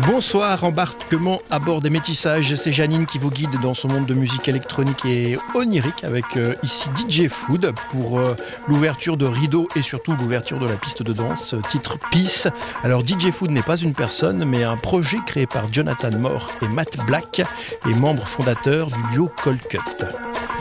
Bonsoir, embarquement à bord des Métissages. C'est Janine qui vous guide dans son monde de musique électronique et onirique avec ici DJ Food pour l'ouverture de Rideau et surtout l'ouverture de la piste de danse, titre Peace. Alors DJ Food n'est pas une personne mais un projet créé par Jonathan Moore et Matt Black, les membres fondateurs du duo Cold Cut.